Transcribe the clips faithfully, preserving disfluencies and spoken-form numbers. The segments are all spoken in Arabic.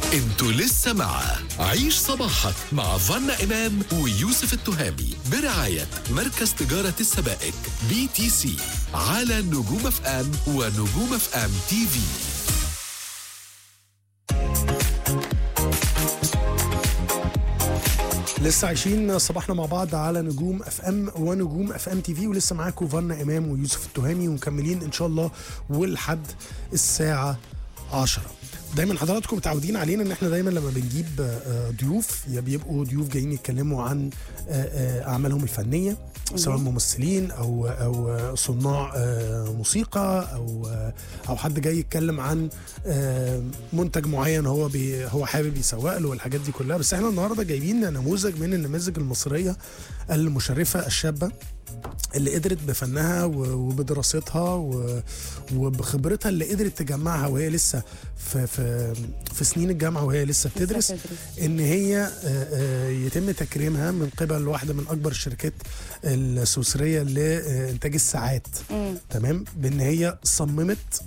انتوا لسه مع عيش صباحك مع فانا إمام ويوسف التهامي برعاية مركز تجارة السبائك بي تي سي على نجوم اف ام ونجوم اف ام تي في. لسه عايشين صباحنا مع بعض على نجوم اف ام ونجوم اف ام تي في، ولسه معاكم فانا امام ويوسف التهامي ومكملين ان شاء الله ولحد الساعه عشرة. دايما حضراتكم متعودين علينا ان احنا دايما لما بنجيب ضيوف يا بيبقوا ضيوف جايين يتكلموا عن اعمالهم الفنيه، سواء ممثلين او او صناع موسيقى او او حد جاي يتكلم عن منتج معين هو بي هو حابب يسوق له والحاجات دي كلها. بس احنا النهارده جايبين نموذج من النماذج المصريه المشرفه الشابه اللي قدرت بفنها وبدراستها وبخبرتها اللي قدرت تجمعها وهي لسه في في في سنين الجامعه وهي لسه بتدرس، ان هي يتم تكريمها من قبل واحده من اكبر الشركات السويسريه لانتاج الساعات. مم. تمام، بان هي صممت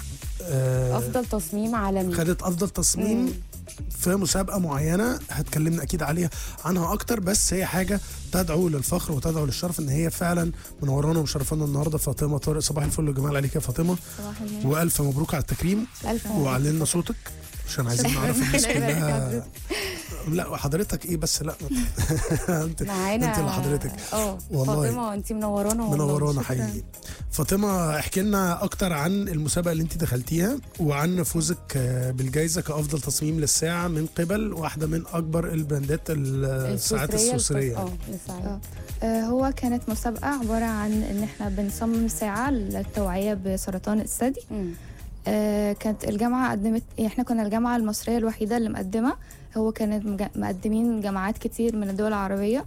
افضل تصميم عالمي، خدت افضل تصميم مم. في مسابقة معينة هتكلمنا أكيد عليها عنها أكتر. بس هي حاجة تدعو للفخر وتدعو للشرف إن هي فعلا منورانا ومشرفانا النهاردة. فاطمة طارق، صباح الفل والجمال عليك يا فاطمة. صباح النور، وألف مبروك على التكريم، وعلي لنا صوتك عشان عايزين نعرف الناس كلها. لا حضرتك ايه بس لا انت انت اللي حضرتك. اه فاطمه انت منورانا منورانا حقيقي. فاطمه احكي لنا اكتر عن المسابقه اللي انت دخلتيها وعن فوزك بالجائزه كافضل تصميم للساعه من قبل واحده من اكبر البراندات الساعات السويسريه. اه هو كانت مسابقه عباره عن ان احنا بنصمم ساعه للتوعيه بسرطان الثدي. آه كانت الجامعة قدمت، احنا كنا الجامعة المصرية الوحيدة اللي مقدمة. هو كانت مقدمين جامعات كتير من الدول العربية.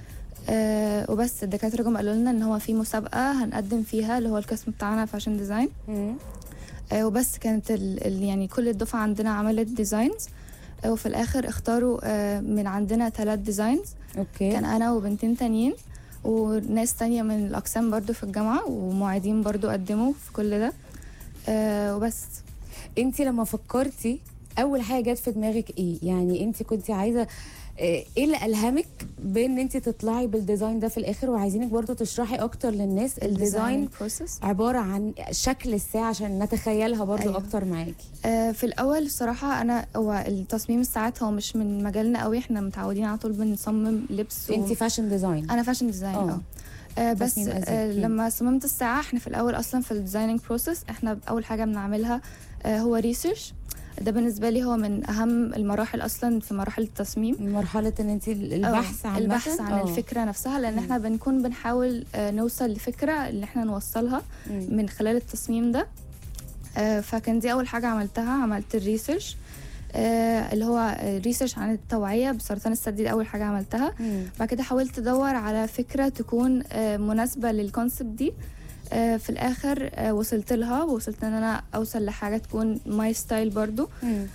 آه وبس الدكاترة جم قالوا لنا ان هو في مسابقة هنقدم فيها اللي هو القسم بتاعنا فاشن ديزاين. آه وبس كانت ال ال يعني كل الدفعة عندنا عملت ديزاينز. آه وفي الاخر اختاروا آه من عندنا ثلاث ديزاينز. اوكي، كان انا وبنتين تانيين وناس تانية من الاقسام برضو في الجامعة ومعيدين برضو قدموا في كل ده. أه وبس. انت لما فكرتي اول حاجه جت في دماغك ايه؟ يعني انت كنتي عايزه ايه اللي الهمك بان انت تطلعي بالديزاين ده في الاخر؟ وعايزينك برضو تشرحي اكتر للناس الديزاين عباره عن شكل الساعه عشان نتخيلها برضو. أيوة. اكتر معاكي. أه في الاول الصراحه انا هو التصميم الساعات هو مش من مجالنا قوي، احنا متعودين على طول بنصمم لبس. انت و... فاشن ديزاين. انا فاشن ديزاين. اه آه بس آه لما صممت الساعة احنا في الأول أصلا في الديزايننج بروسيس احنا أول حاجة بنعملها آه هو ريسيرش. ده بالنسبة لي هو من أهم المراحل أصلا في مراحل التصميم، مرحلة ان انت البحث عن البحث عن أوه. الفكرة نفسها، لأن احنا بنكون بنحاول آه نوصل لفكرة اللي احنا نوصلها مم. من خلال التصميم ده. آه فكان دي أول حاجة عملتها، عملت الريسيرش آه اللي هو ريسيرش عن التوعية بسرطان الثدي. دي أول حاجة عملتها. مم. بعد كده حاولت أدور على فكرة تكون آه مناسبة للكونسبت دي. آه في الآخر آه وصلت لها ووصلت إن أنا أوصل لحاجة تكون ماي ستايل برضو.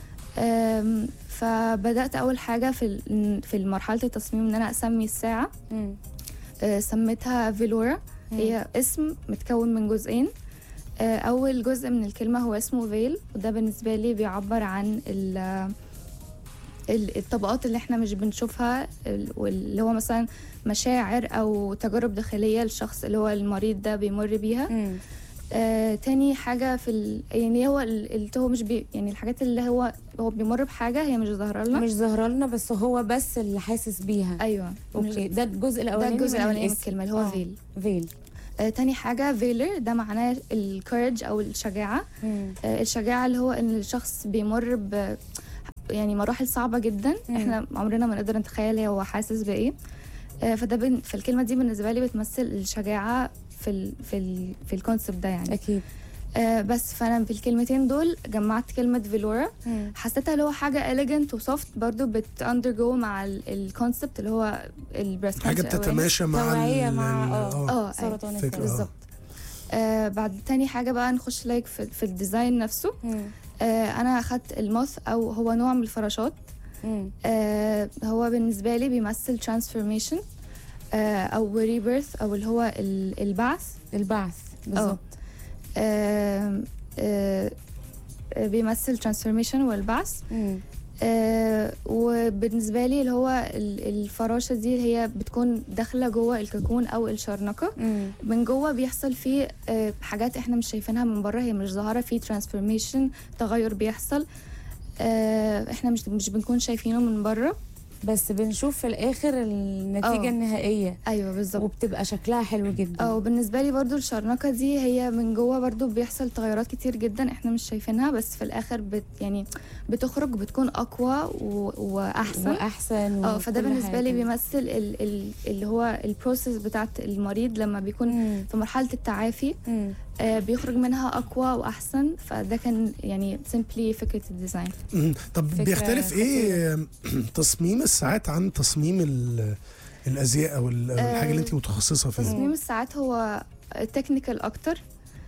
آه فبدأت أول حاجة في في مرحلة التصميم إن أنا أسمي الساعة. آه سميتها فيلورا. هي اسم متكون من جزئين. أول جزء من الكلمة هو اسمه فيل، وده بالنسبة لي بيعبر عن الطبقات اللي احنا مش بنشوفها، واللي هو مثلا مشاعر أو تجارب داخلية للشخص اللي هو المريض ده بيمر بيها. آه تاني حاجة في ال... يعني هو اللي هو مش بي... يعني الحاجات اللي هو هو بيمر بحاجة هي مش ظاهرة لنا مش ظاهرة لنا بس هو بس اللي حاسس بيها. أيوة. أوكي، ده الجزء الأولاني. ده الجزء الأولاني من الكلمة اللي هو آه. فيل. فيل. آه، تاني حاجة فيلر، ده معناه الكورج أو الشجاعة. آه، الشجاعة اللي هو إن الشخص بيمر ب يعني مراحل صعبة جدا. مم. إحنا عمرنا ما نقدر نتخيل هو حاسس بإيه. آه، فده بن... في الكلمة دي بالنسبة لي بتمثل الشجاعة في ال... في ال... في الكونسبت ده يعني. أكيد. آه بس فانا في الكلمتين دول جمعت كلمه فيلورا. حسيتها اللي هو حاجه اليجنت وسوفت برضو بتاندرجو مع الكونسبت اللي هو البريست حاجه بتتماشى مع مع اه سرطان الثدي بالظبط. آه بعد تاني حاجه بقى نخش لايك في, في الديزاين نفسه. آه انا اخدت الموث او هو نوع من الفراشات. آه هو بالنسبه لي بيمثل ترانسفورميشن آه او ريبيرث او اللي هو البعث البعث بالظبط. آه آه بيمثل ترانسفورميشن والبعث. آه وبالنسبه لي اللي هو ال- الفراشه دي اللي هي بتكون داخله جوه الكاكون او الشرنقه. مم. من جوه بيحصل فيه آه حاجات احنا مش شايفينها من بره، هي مش ظاهره، في ترانسفورميشن، تغير بيحصل. آه احنا مش مش بنكون شايفينه من بره. بس بنشوف في الاخر النتيجه أوه. النهائيه ايوه بالظبط. وبتبقى شكلها حلو جدا. اه وبالنسبه لي برضو الشرنقه دي هي من جوه برضو بيحصل تغيرات كتير جدا احنا مش شايفينها، بس في الاخر بت يعني بتخرج بتكون اقوى و... واحسن واحسن اه فده وكل بالنسبه حاجة. لي بيمثل ال... ال... اللي هو البروسيس بتاعت المريض لما بيكون مم. في مرحله التعافي. مم. آه بيخرج منها اقوى واحسن، فده كان يعني سيمبلي فكره الديزاين. مم. طب فكرة بيختلف ايه تصميم الساعات عن تصميم ال- الازياء او ال- أو الحاجه اللي انت متخصصه فيها؟ تصميم الساعات هو تكنيكال اكتر.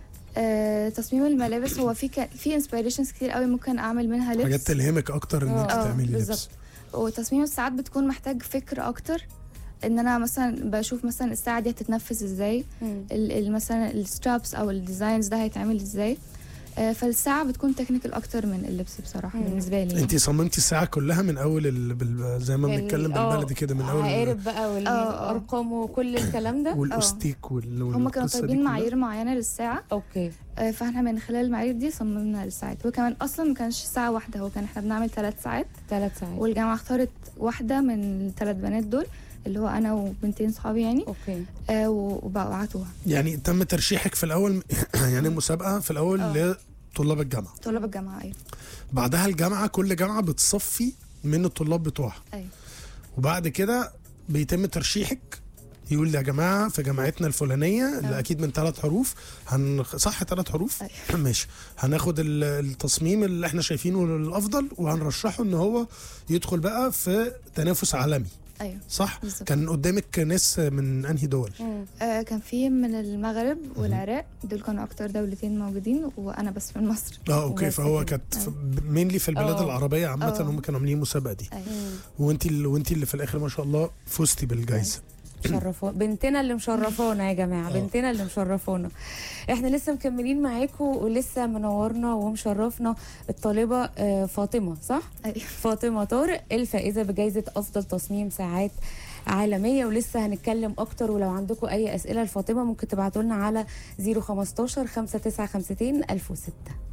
آه، تصميم الملابس هو في ك... في انسبيريشنز كتير قوي ممكن اعمل منها لبس. حاجات تلهمك اكتر انك آه، تعملي لبس. بالظبط. وتصميم الساعات بتكون محتاج فكر اكتر، ان انا مثلا بشوف مثلا الساعه دي هتتنفذ ازاي، مم. ال- ال- مثلا السترابس او الديزاينز ده هيتعمل ازاي. آه، فالساعه بتكون تكنيكال اكتر من اللبس بصراحه مم. بالنسبه لي. انت صممتي الساعه كلها من اول ال... بال... زي ما ال- بنتكلم آه، بالبلدي كده، من اول عقارب بقى آه، آه. والارقام وكل الكلام ده. والاستيك وال... هم كانوا والقصة دي طالبين كلها؟ معايير معينه للساعه، اوكي. آه، فاحنا من خلال المعايير دي صممنا الساعات. وكمان اصلا ما كانش ساعه واحده، هو كان احنا بنعمل ثلاث ساعات، ثلاث ساعات. والجامعه اختارت واحده من الثلاث بنات دول اللي هو انا وبنتين صحابي يعني. اوكي. آه وبعتوها يعني تم ترشيحك في الاول يعني المسابقه في الاول آه. لطلاب الجامعه، طلاب الجامعه. ايوه بعدها الجامعه كل جامعه بتصفي من الطلاب بتوعها، ايوه وبعد كده بيتم ترشيحك، يقول يا جماعه في جامعتنا الفلانيه اللي آه. اكيد من ثلاث حروف هن... صح ثلاث حروف أيوة. ماشي، هناخد ال- التصميم اللي احنا شايفينه الافضل وهنرشحه ان هو يدخل بقى في تنافس عالمي، ايوه صح؟ بالظبط. كان قدامك ناس من انهي دول؟ مم. آه كان في من المغرب والعراق، دول كانوا اكتر دولتين موجودين، وانا بس من مصر. اه اوكي، بس فهو كده. كانت مينلي في البلاد آه. العربيه عامه آه. هم كانوا عاملين المسابقه دي، ايوه مم. وانت اللي وانت اللي في الاخر ما شاء الله فزتي بالجائزه. مشرفة بنتنا اللي مشرفانا يا جماعة، آه. بنتنا اللي مشرفانا. احنا لسه مكملين معاكم ولسه منورنا ومشرفنا الطالبة آه، فاطمة، صح؟ ايوه فاطمة طارق الفائزة بجائزة أفضل تصميم ساعات عالمية، ولسه هنتكلم أكتر. ولو عندكم أي أسئلة لفاطمة ممكن تبعتوا لنا على صفر خمستاشر خمسة تسعة خمسة ألف وستة.